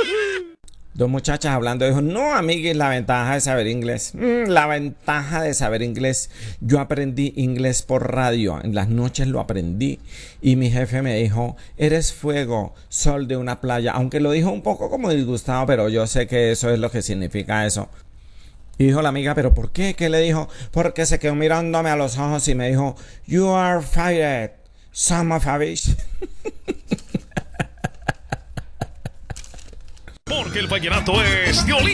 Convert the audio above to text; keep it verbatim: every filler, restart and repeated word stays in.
Dos muchachas hablando, dijo, no, amiguis, la ventaja de saber inglés. Mm, la ventaja de saber inglés. Yo aprendí inglés por radio. En las noches lo aprendí. Y mi jefe me dijo, eres fuego, sol de una playa. Aunque lo dijo un poco como disgustado, pero yo sé que eso es lo que significa eso. Y dijo la amiga, ¿pero por qué? ¿Qué le dijo? Porque se quedó mirándome a los ojos y me dijo, you are fired, son of a bitch. Porque el vallenato es de Oli.